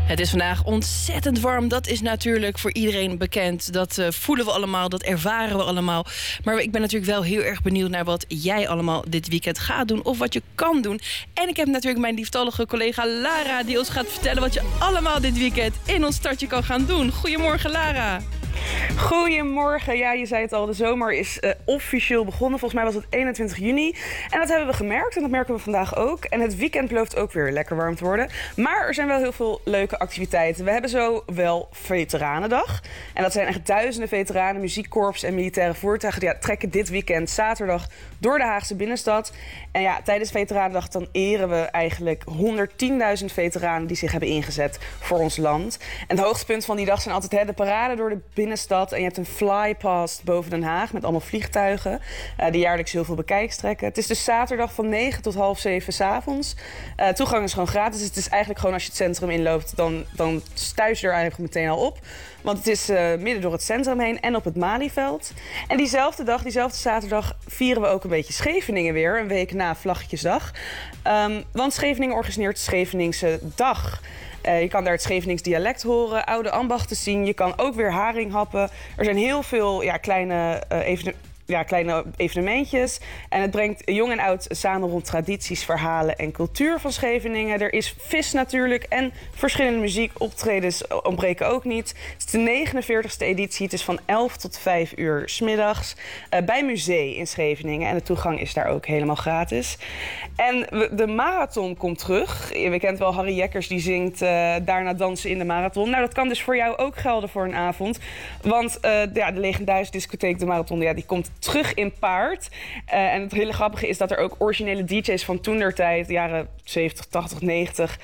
Het is vandaag ontzettend warm. Dat is natuurlijk voor iedereen bekend. Dat voelen we allemaal, dat ervaren we allemaal. Maar ik ben natuurlijk wel heel erg benieuwd naar wat jij allemaal dit weekend gaat doen. Of wat je kan doen. En ik heb natuurlijk mijn lieftallige collega Lara die ons gaat vertellen wat je allemaal dit weekend in ons stadje kan gaan doen. Goedemorgen Lara. Goedemorgen. Ja, je zei het al, de zomer is officieel begonnen. Volgens mij was het 21 juni. En dat hebben we gemerkt en dat merken we vandaag ook. En het weekend belooft ook weer lekker warm te worden. Maar er zijn wel heel veel leuke activiteiten. We hebben zo wel Veteranendag. En dat zijn echt duizenden veteranen, muziekkorps en militaire voertuigen. Die trekken dit weekend zaterdag door de Haagse binnenstad. En ja, tijdens Veteranendag dan eren we eigenlijk 110.000 veteranen die zich hebben ingezet voor ons land. En het hoogtepunt van die dag zijn altijd de parade door de binnenstad. En je hebt een flypast boven Den Haag met allemaal vliegtuigen die jaarlijks heel veel bekijks trekken. Het is dus zaterdag van 9 tot half 7 s'avonds. Toegang is gewoon gratis. Dus het is eigenlijk gewoon als je het centrum inloopt, dan stuis je er eigenlijk meteen al op. Want het is midden door het centrum heen en op het Malieveld. En diezelfde dag, diezelfde zaterdag, vieren we ook een beetje Scheveningen weer. Een week na Vlaggetjesdag. Want Scheveningen organiseert Scheveningse Dag. Je kan daar het Schevenings dialect horen, oude ambachten zien. Je kan ook weer haring happen. Er zijn heel veel kleine evenementjes. En het brengt jong en oud samen rond tradities, verhalen en cultuur van Scheveningen. Er is vis natuurlijk en verschillende muziekoptredens ontbreken ook niet. Het is de 49e editie. Het is van 11 tot 5 uur 's middags bij Musee in Scheveningen. En de toegang is daar ook helemaal gratis. En de marathon komt terug. Je kent wel Harry Jekkers, die zingt daarna dansen in de marathon. Nou, dat kan dus voor jou ook gelden voor een avond. Want de legendarische discotheek De Marathon, die komt terug in Paard. En het hele grappige is dat er ook originele DJ's van toentertijd, de jaren 70, 80, 90,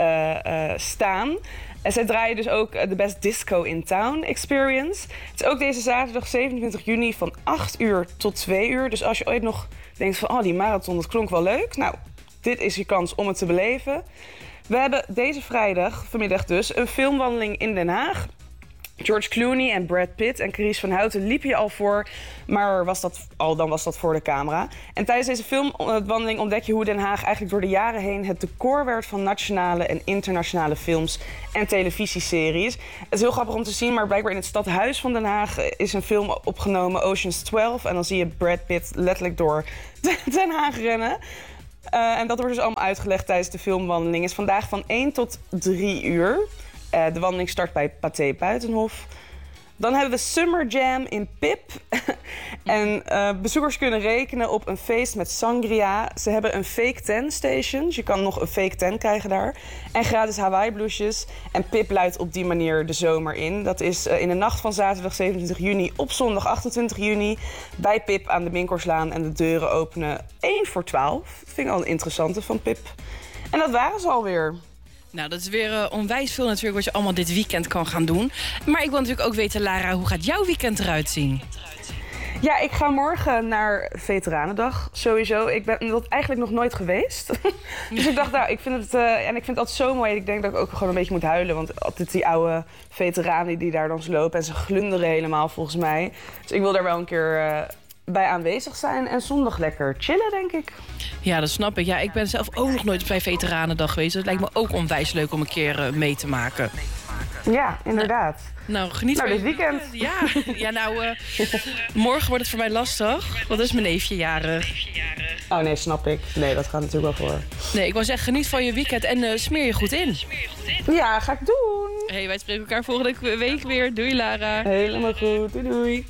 staan. En zij draaien dus ook de Best Disco in Town Experience. Het is ook deze zaterdag 27 juni van 8 uur tot 2 uur. Dus als je ooit nog denkt van, die marathon, dat klonk wel leuk. Nou, dit is je kans om het te beleven. We hebben deze vrijdag, vanmiddag dus, een filmwandeling in Den Haag. George Clooney en Brad Pitt en Carice van Houten liepen je al voor, maar dan was dat voor de camera. En tijdens deze filmwandeling ontdek je hoe Den Haag eigenlijk door de jaren heen het decor werd van nationale en internationale films en televisieseries. Het is heel grappig om te zien, maar blijkbaar in het stadhuis van Den Haag is een film opgenomen, Ocean's 12. En dan zie je Brad Pitt letterlijk door Den Haag rennen. En dat wordt dus allemaal uitgelegd tijdens de filmwandeling. Het is vandaag van 1 tot 3 uur. De wandeling start bij Pathé Buitenhof. Dan hebben we Summer Jam in Pip. En bezoekers kunnen rekenen op een feest met sangria. Ze hebben een fake ten station. Dus je kan nog een fake ten krijgen daar. En gratis Hawaii blouses. En Pip luidt op die manier de zomer in. Dat is in de nacht van zaterdag 27 juni op zondag 28 juni. Bij Pip aan de Minkorslaan. En de deuren openen 1 voor 12. Dat vind ik al een interessante van Pip. En dat waren ze alweer. Nou, dat is weer onwijs veel natuurlijk wat je allemaal dit weekend kan gaan doen. Maar ik wil natuurlijk ook weten, Lara, hoe gaat jouw weekend eruit zien? Ja, ik ga morgen naar Veteranendag, sowieso. Ik ben dat eigenlijk nog nooit geweest. Dus ik dacht, ik vind het altijd zo mooi. Ik denk dat ik ook gewoon een beetje moet huilen. Want altijd die oude veteranen die daar dan lopen. En ze glunderen helemaal volgens mij. Dus ik wil daar wel een keer bij aanwezig zijn. En zondag lekker chillen, denk ik. Ja, dat snap ik. Ja, ik ben zelf ook nog nooit bij Veteranendag geweest. Het lijkt me ook onwijs leuk om een keer mee te maken. Ja, inderdaad. Nou, geniet van dit weekend. Morgen wordt het voor mij lastig. Want dat is mijn neefje jarig. Oh nee, snap ik. Nee, dat gaat natuurlijk wel voor. Nee, ik wil zeggen, geniet van je weekend en smeer je goed in. Ja, ga ik doen. Hey, wij spreken elkaar volgende week weer. Doei, Lara. Helemaal goed. Doei, doei.